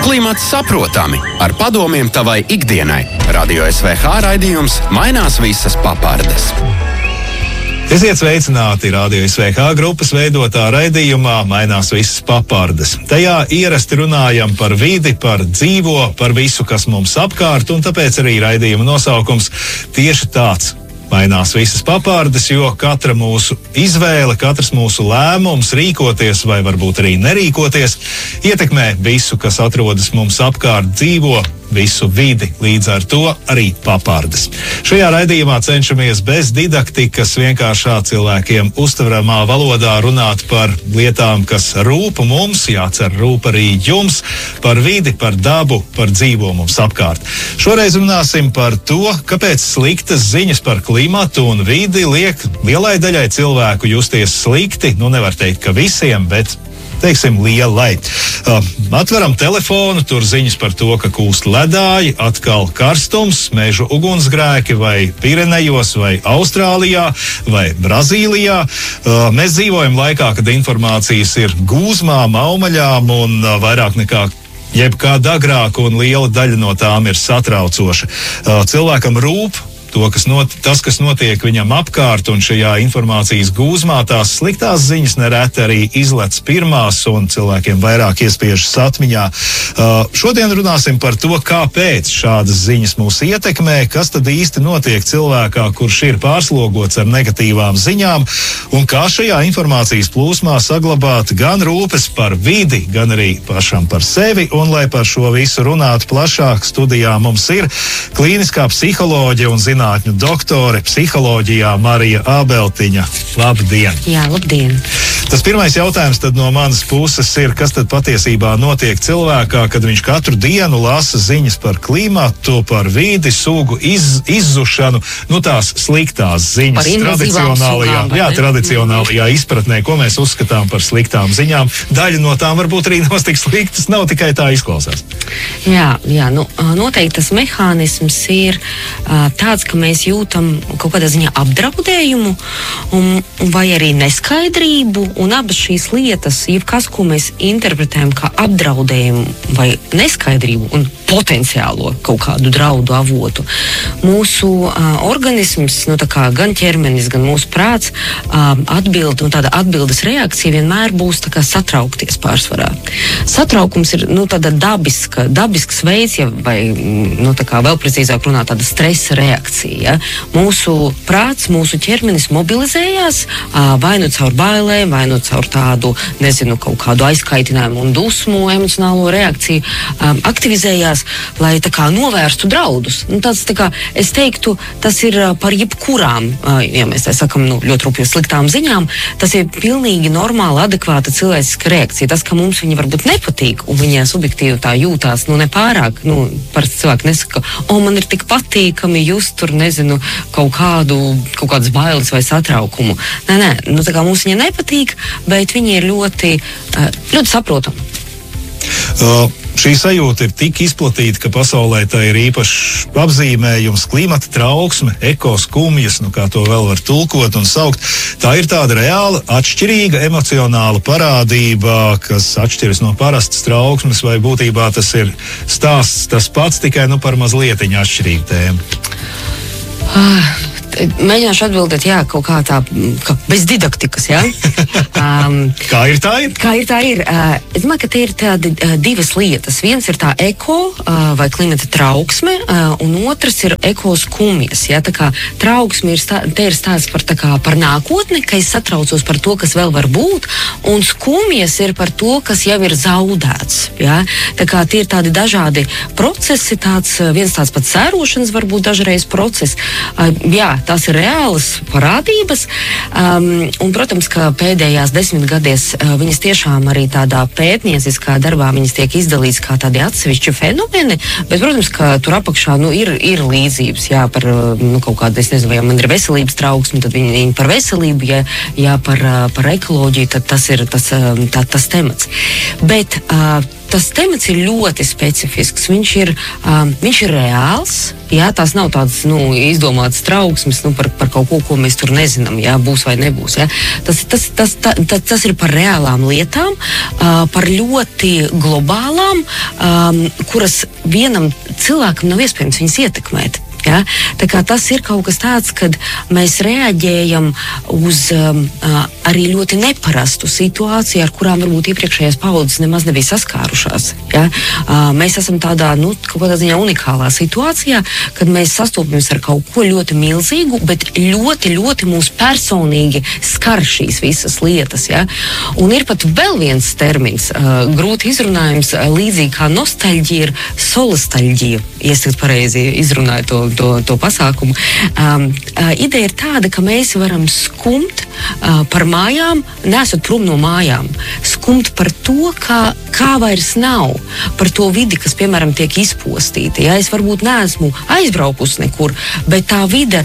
Klimats saprotami ar padomiem tavai ikdienai. Radio SVH raidījums mainās visas papardes. Esiet sveicināti Radio SVH grupas veidotā raidījumā Mainās visas papardes. Tajā ierasti runājam par vidi, par dzīvo, par visu, kas mums apkārt, un tāpēc arī raidījuma nosaukums tieši tāds. Mainās visas papardes, jo katra mūsu izvēle, katrs mūsu lēmums rīkoties vai varbūt arī nerīkoties ietekmē visu, kas atrodas mums apkārt, dzīvo, visu vidi, līdz ar to arī papardes. Šajā raidījumā cenšamies bez didaktikas vienkāršā cilvēkiem uztveramā valodā runāt par lietām, kas rūp mums, jācer rūp arī jums, par vidi, par dabu, par dzīvo mums apkārt. Šoreiz runāsim par to, kāpēc sliktas ziņas par klimatu un vidi liek lielai daļai cilvēku justies slikti, nevar teikt, ka visiem, bet teiksim, lielai. Atveram telefonu, tur ziņas par to, ka kūst ledāji, atkal karstums, mežu ugunsgrēki vai Pirenejos, vai Austrālijā, vai Brazīlijā. Mēs dzīvojam laikā, kad informācijas ir gūzmām, aumaļām un vairāk nekā jebkāda agrāk, un liela daļa no tām ir satraucoša. Cilvēkam rūp tas, kas notiek viņam apkārt, un šajā informācijas gūzmā tās sliktās ziņas nereti arī izlec pirmās, un cilvēkiem vairāk iespiežas atmiņā. Šodien runāsim par to, kāpēc šādas ziņas mūs ietekmē, kas tad īsti notiek cilvēkā, kurš ir pārslogots ar negatīvām ziņām, un kā šajā informācijas plūsmā saglabāt gan rūpes par vidi, gan arī pašam par sevi, un lai par šo visu runātu plašāk, studijā mums ir klīniskā psiholoģija un zinātņu doktore psiholoģijā Marija Ābeltiņa. Labdien! Jā, labdien! Tas pirmais jautājums tad no manas puses ir, kas tad patiesībā notiek cilvēkā, kad viņš katru dienu lasa ziņas par klimatu, par vidi, sugu izzušanu, tās sliktās ziņas tradicionālajā izpratnē, ko mēs uzskatām par sliktām ziņām. Daļa no tām varbūt arī nav tik sliktas, nav tikai tā izklausās. Jā, noteikti tas mehānisms ir tāds, ka mēs jūtam kaut kādā ziņā apdraudējumu vai arī neskaidrību, un abas šīs lietas, jebkas, ko mēs interpretējam kā apdraudējumu vai neskaidrību un potenciālo kaut kādu draudu avotu, mūsu organisms, gan ķermenis, gan mūsu prāts tāda atbildes reakcija vienmēr būs satraukties pārsvarā. Satraukums ir tāda dabisks veids, vai vēl precīzāk runāt, tāda stresa reakcija. Mūsu prāts, mūsu ķermenis mobilizējās vai caur bailēm, vai caur tādu, kaut kādu aizkaitinājumu un dusmu, emocionālo reakciju aktivizējās, lai novērstu draudus. Es teiktu, tas ir par jebkurām, ja mēs tā sakam, ļoti rupji sliktām ziņām, tas ir pilnīgi normāla, adekvāta cilvēciska reakcija. Tas, ka mums viņa varbūt nepatīk, un viņa subjektīvi tā jūtās, nepārāk, parasti cilvēki nesaka, man ir tik patīkami just tur, kaut kādas bailes vai satraukumu. Nē, mums viņa nepatīk, bet viņa ir ļoti saprotama. Šī sajūta ir tik izplatīta, ka pasaulē tā ir īpašs apzīmējums klimata trauksme, ekoskumjas, kā to vēl var tulkot un saukt. Tā ir tāda reāla, atšķirīga emocionāla parādība, kas atšķiras no parastas trauksmes, vai būtībā tas ir stāsts tas pats, tikai par mazlietiņu atšķirīgu tēmu. Mēģināšu atbildēt, kaut kā tā, bez didaktikas, jā? Kā ir tā ir? Kā ir tā ir? Es domāju, ka te ir tādi divas lietas. Viens ir tā vai klimata trauksme, un otrs ir ekoskumjas, jā? Tā kā trauksme te ir stāsts par nākotni, ka es satraucos par to, kas vēl var būt, un skumjas ir par to, kas jau ir zaudēts, jā? Tā kā tie ir tādi dažādi procesi, viens tāds pats sērošanas varbūt dažreiz process. Jā, tās ir reālas parādības, un, protams, ka pēdējās 10 gadēs viņas tiešām arī tādā pētnieciskā darbā viņas tiek izdalīts kā tādi atsevišķi fenomeni, bet, protams, ka tur apakšā ir līdzības, par kaut kādu, es nezinu, vai man ir veselības trauksme, tad viņi par veselību, par ekoloģiju, tad tas ir tas temats. Bet tas temats ir ļoti specifisks. Viņš ir reāls. Jā, tās nav tādas izdomātas trauksmes par kaut ko mēs tur nezinām, jā, būs vai nebūs. Jā. Tas ir par reālām lietām, par ļoti globālām, kuras vienam cilvēkam nav iespējams viņas ietekmēt. Ja? Tā kā tas ir kaut kas tāds, kad mēs reaģējam uz arī ļoti neparastu situāciju, ar kurām varbūt iepriekšējās paudzes nemaz nebija saskārušās. Ja? Mēs esam tādā, kaut kādā ziņā unikālā situācijā, kad mēs sastopamies ar kaut ko ļoti milzīgu, bet ļoti, ļoti mūs personīgi skar šīs visas lietas. Ja? Un ir pat vēl viens termins, grūti izrunājums, līdzīgi kā nostalģija ir solastalģija, ja es pareizi izrunāju to pasākumu. Ideja ir tāda, ka mēs varam skumt par mājām, nesot prom no mājām. Skumt par to, kā vairs nav, par to vidi, kas, piemēram, tiek izpostīta. Ja? Es varbūt neesmu aizbraukusi nekur, bet tā vide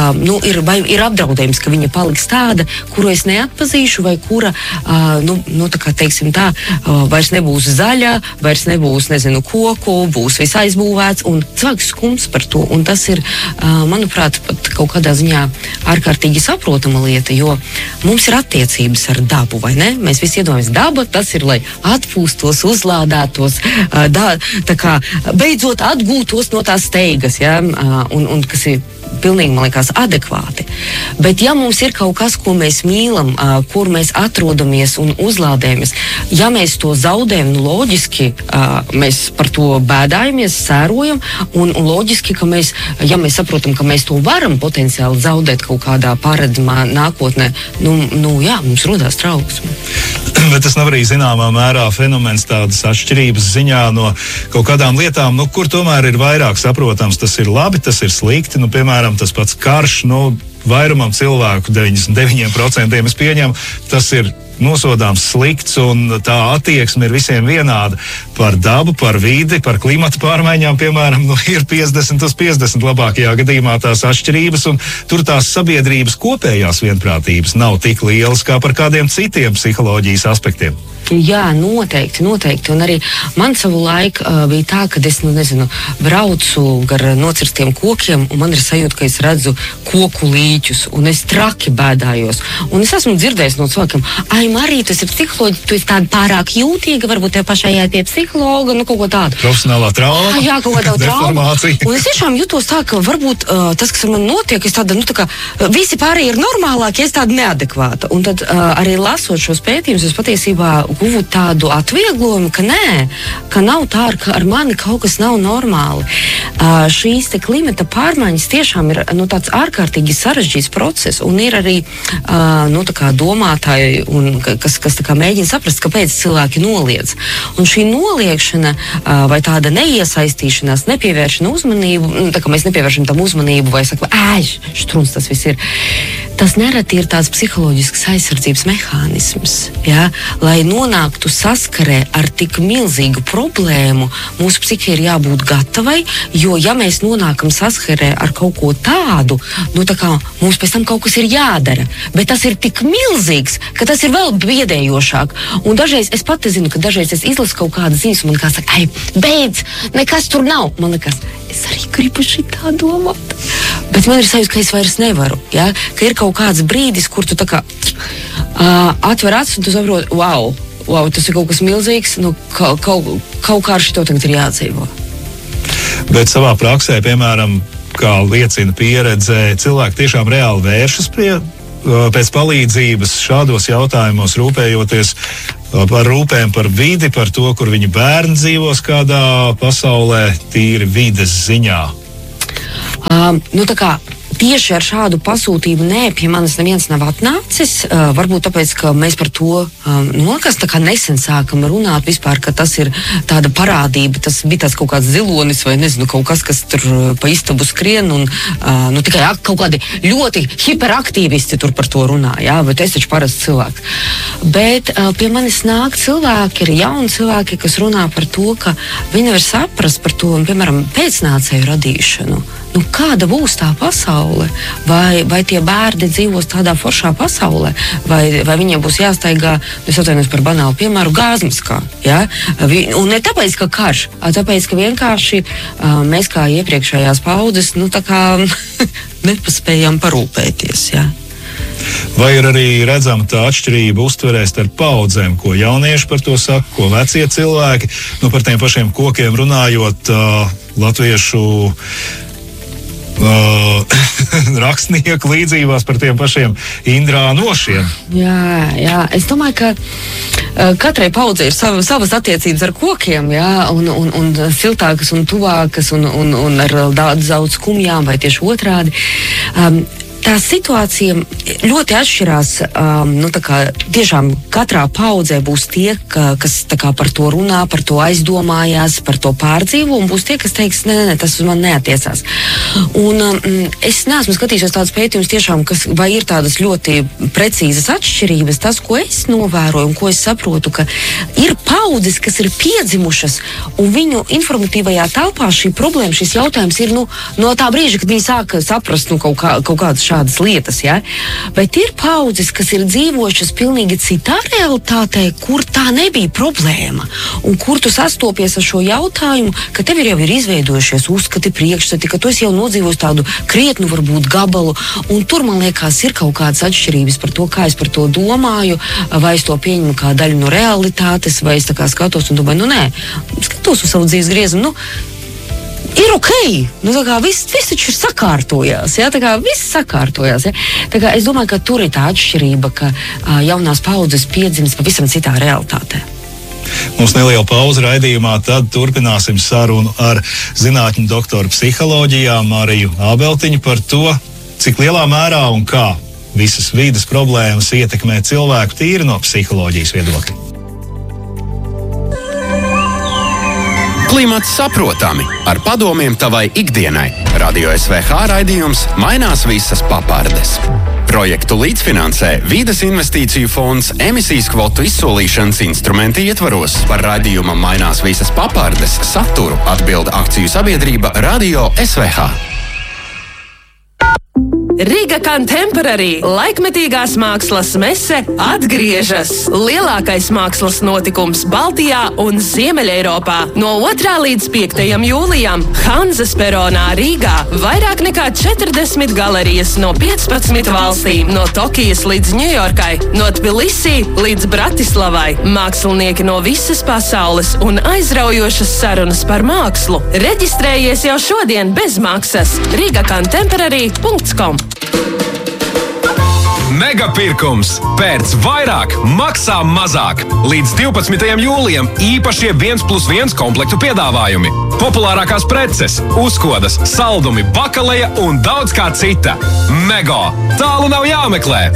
ir apdraudējums, ka viņa paliks tāda, kuru es neatpazīšu, vai kura, tā kā teiksim tā, vairs nebūs zaļa, vairs nebūs, koku, būs viss aizbūvēts, un cilvēks skums par to. Un tas ir, manuprāt, pat kaut kādā ziņā ārkārtīgi saprotama lieta, jo mums ir attiecības ar dabu, vai ne? Mēs visi iedomājamies, daba tas ir, lai atpūstos, uzlādētos, tā kā beidzot atgūtos no tās steigas, ja? Un kas ir pilnīgi, man liekas, adekvāti. Bet ja mums ir kaut kas, ko mēs mīlam, kur mēs atrodamies un uzlādējamies, ja mēs to zaudējam, loģiski mēs par to bēdājamies, sērojam, un loģiski, ka mēs saprotam, ka mēs to varam potenciāli zaudēt kaut kādā paredzamā nākotnē, mums rodās trauksme. Bet tas nav arī zināmā mērā fenomens tādas atšķirības ziņā no kaut kādām lietām, kur tomēr ir vairāk saprotams, tas ir labi, tas ir slikti, piemēram, tas pats karš, vairumam cilvēku, 99% es pieņemu, tas ir nosodāms slikts, un tā attieksme ir visiem vienāda. Par dabu, par vidi, par klimata pārmaiņām, piemēram, ir 50/50 labākajā gadījumā tās atšķirības, un tur tās sabiedrības kopējās vienprātības nav tik lielas kā par kādiem citiem psiholoģijas aspektiem. Jā, noteikti. Un arī man savu laiku bija tā, ka es, braucu gar nocirstiem kokiem, un man ir sajūta, ka es redzu koku līķus, un es traki bēdājos. Un es esmu dzirdējis no cilvēkiem, Marija, tu esi psiholoģija, tu esi tāda pārāk jūtīga, varbūt tev pašai jāiet pie psihologa, kaut ko tādu. Profesionālā trauma, jā, kaut kāda trauma. Un es tiešām jutos tā, ka varbūt tas, kas ar mani notiek, es tāda, visi pārējie ir normālāki, es tāda neadekvāta. Un tad arī lasot šos pētījumus, es patiesībā guvu tādu atvieglojumu, ka ka nav tā, ka ar mani kaut kas nav normāli. Šīs te klimata pārmaiņas tiešām ir tāds ārkārtīgi sarežģīts process, un ir arī domātāji, kas mēģina saprast, kāpēc cilvēki noliedz. Un šī noliegšana vai tāda neiesaistīšanās, nepievēršana uzmanību, tā kā mēs nepievēršam tam uzmanību vai sakam, štruns tas viss ir. Tas nereti ir tāds psiholoģisks aizsardzības mehānisms, ja? Lai nonāktu saskarē ar tik milzīgu problēmu, mūsu psihe ir jābūt gatavai, jo ja mēs nonākam saskarē ar kaut ko tādu, mums pēc tam kaut kas ir jādara, bet tas ir tik milzīgs, ka tas ir vēl biedējošāk. Un dažreiz es pati zinu, ka dažreiz es izlasu kaut kādas ziņas, un man kā saka, beidz, nekas tur nav. Man liekas, es arī gribu šitā domāt. Bet man ir sajūta, ka es vairs nevaru, ja? Ka ir kaut kāds brīdis, kur tu atver acis un tu saproti, wow, tas ir kaut kas milzīgs, kaut kā ar šito tagad ir jādzīvo. Bet savā praksē, piemēram, kā liecina pieredze, cilvēki tiešām reāli vēršas pēc palīdzības šādos jautājumos, rūpējoties par rūpēm par vidi, par to, kur viņu bērni dzīvos kādā pasaulē, tīri vides ziņā. Tieši ar šādu pasūtījumu pie manis neviens nav atnācis. Varbūt tāpēc, ka mēs par to nesen sākam runāt vispār, ka tas ir tāda parādība. Tas bija tāds kaut kāds zilonis vai kaut kas, kas tur pa istabu skrien un tikai kaut kādi ļoti hiperaktīvisti tur par to runā. Jā, bet es taču parasts cilvēks. Bet pie manis nāk cilvēki, ir jauni cilvēki, kas runā par to, ka viņi nevar saprast par to, piemēram, pēcnācēju radīšanu. kāda būs tā pasaule? Vai tie bērni dzīvos tādā foršā pasaulē? Vai viņiem būs jāstaigā, es atvainojos par banālu piemēru, gāzmaskā? Ja? Un ne tāpēc, ka karš, tāpēc, ka vienkārši mēs kā iepriekšējās paudzes, tā kā nepaspējām parūpēties. Ja? Vai ir arī redzama tā atšķirība uztverē starp paudzēm, ko jaunieši par to saka, ko vecie cilvēki? Par tiem pašiem kokiem runājot, latviešu rakstnieku līdzībās par tiem pašiem indrānošiem. Jā, es domāju, ka katrai paudzei ir savas attiecības ar kokiem, jā, un siltākas un tuvākas un ar daudz skumjām vai tieši otrādi. Tā situācija ļoti atšķirās. Tiešām katrā paudzē būs tie, kas par to runā, par to aizdomājās, par to pārdzīvo, un būs tie, kas teiks, nē, tas uz mani neatiecās. Un es neesmu skatījusies tādus pētījumus tiešām, vai ir tādas ļoti precīzas atšķirības. Tas, ko es novēroju un ko es saprotu, ka ir paudzes, kas ir piedzimušas, un viņu informatīvajā telpā šī problēma, šis jautājums ir no tā brīža, kad viņi sāka saprast kaut kādas šādas lietas, ja? Bet ir paudzes, kas ir dzīvojušas pilnīgi citā realitātē, kur tā nebija problēma, un kur tu sastopies ar šo jautājumu, ka tev jau ir izveidojušies uzskati, priekšstati, ka tu esi jau nodzīvojis tādu krietnu varbūt gabalu, un tur, man liekas, ir kaut kādas atšķirības par to, kā es par to domāju, vai es to pieņemu kā daļu no realitātes, vai es tā kā skatos un domāju, skatos uz savu dzīves griezumu, ir ok, viss taču ir sakārtojās, ja? Viss sakārtojās, ja? Es domāju, ka tur ir tā atšķirība, ka jaunās paudzes piedzimst pavisam citā realitātē. Mums neliela pauze raidījumā, tad turpināsim sarunu ar zinātņu doktoru psiholoģijā Mariju Ābeltiņu par to, cik lielā mērā un kā visas vīdes problēmas ietekmē cilvēku tīri no psiholoģijas viedokļa. Klimats saprotami, ar padomiem tavai ikdienai. Radio SVH raidījums Mainās visas papardes. Projektu līdzfinansē Vides investīciju fonds emisijas kvotu izsolīšanas instrumenti ietvaros. Par raidījuma Mainās visas papardes saturu atbild akciju sabiedrība Radio SVH. Riga Contemporary laikmetīgās mākslas mese atgriežas. Lielākais mākslas notikums Baltijā un Ziemeļeiropā no 2. līdz 5. jūlijam Hanzas peronā Rīgā. Vairāk nekā 40 galerijas no 15 valstīm, no Tokijas līdz Ņujorkai, no Tbilisī līdz Bratislavai. Mākslinieki no visas pasaules un aizraujošas sarunas par mākslu. Reģistrējies jau šodien bez maksas. rigacontemporary.com. Megapirkums! Pērc vairāk, maksā mazāk! Līdz 12. jūlijam īpašie 1+1 komplektu piedāvājumi. Populārākās preces, uzkodas, saldumi, bakaleja un daudz kā cita. Mego! Tālu nav jāmeklē!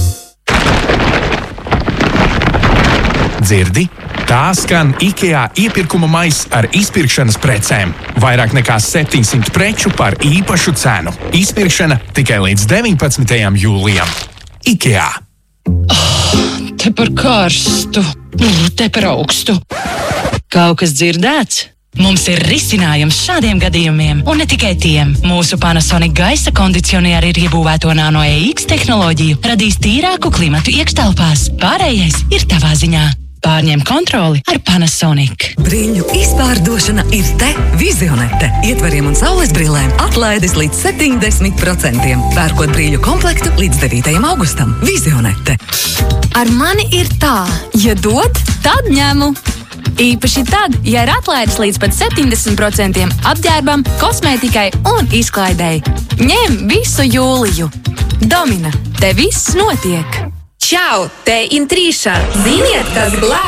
Dzirdi? Tā skan IKEA iepirkuma maiss ar izpirkšanas precēm. Vairāk nekā 700 preču par īpašu cenu. Izpirkšana tikai līdz 19. jūlijam. IKEA. Te par karstu, te par augstu. Kaut kas dzirdēts? Mums ir risinājums šādiem gadījumiem, un ne tikai tiem. Mūsu Panasonic gaisa kondicionieri ir iebūvēto Nano EX tehnoloģiju, radīs tīrāku klimatu iekštelpās. Pārējais ir tavā ziņā. Pārņem kontroli ar Panasonic. Brīļu izpārdošana ir te Vizionete. Ietveriem un saules brillēm atlaides līdz 70%. Pērkot brīļu komplektu līdz 9. augustam. Vizionete. Ar mani ir tā, ja dod, tad ņemu. Īpaši tad, ja ir atlaides līdz pat 70% apģērbam, kosmētikai un izklaidei. Ņem visu jūliju. Domina, te viss notiek. Čau, te Intrīša. Ziniet, kas glāb